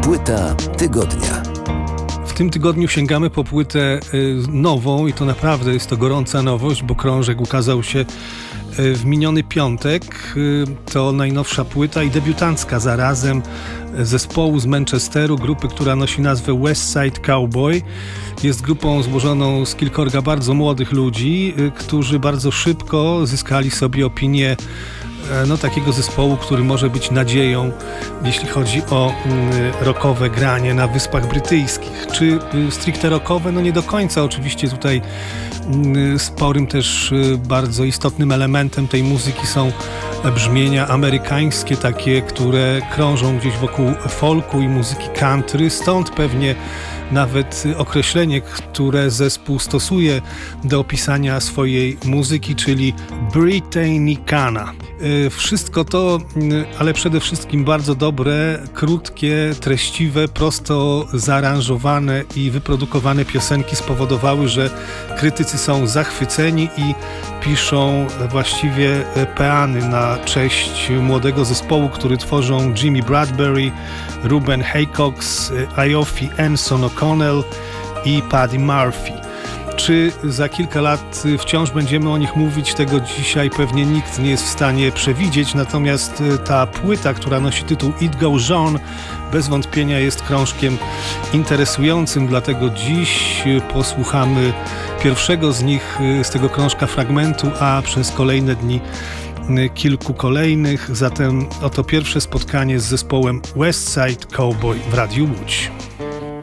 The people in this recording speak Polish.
Płyta tygodnia. W tym tygodniu sięgamy po płytę nową i to naprawdę jest to gorąca nowość, bo krążek ukazał się w miniony piątek. To najnowsza płyta i debiutancka zarazem zespołu z Manchesteru, grupy, która nosi nazwę West Side Cowboy. Jest grupą złożoną z kilkorga bardzo młodych ludzi, którzy bardzo szybko zyskali sobie opinię takiego zespołu, który może być nadzieją, jeśli chodzi o rockowe granie na Wyspach Brytyjskich. Czy stricte rockowe? No nie do końca. Oczywiście tutaj sporym też bardzo istotnym elementem tej muzyki są brzmienia amerykańskie, takie, które krążą gdzieś wokół folku i muzyki country. Stąd pewnie nawet określenie, które zespół stosuje do opisania swojej muzyki, czyli Britannicana. Wszystko to, ale przede wszystkim bardzo dobre, krótkie, treściwe, prosto zaaranżowane i wyprodukowane piosenki spowodowały, że krytycy są zachwyceni i piszą właściwie peany na cześć młodego zespołu, który tworzą Jimmy Bradbury, Ruben Haycox, Aoife Enson O'Connell i Paddy Murphy. Czy za kilka lat wciąż będziemy o nich mówić? Tego dzisiaj pewnie nikt nie jest w stanie przewidzieć, natomiast ta płyta, która nosi tytuł It Goes On, bez wątpienia jest krążkiem interesującym, dlatego dziś posłuchamy pierwszego z nich, z tego krążka fragmentu, a przez kolejne dni kilku kolejnych. Zatem oto pierwsze spotkanie z zespołem West Side Cowboy w Radiu Łódź.